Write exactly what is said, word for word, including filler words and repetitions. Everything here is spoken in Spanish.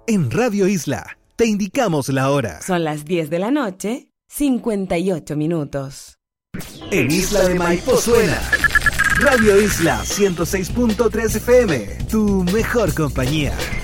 En Radio Isla te indicamos la hora. Son las diez de la noche, cincuenta y ocho minutos. En Isla de Maipo suena Radio Isla ciento seis punto tres F M, tu mejor compañía.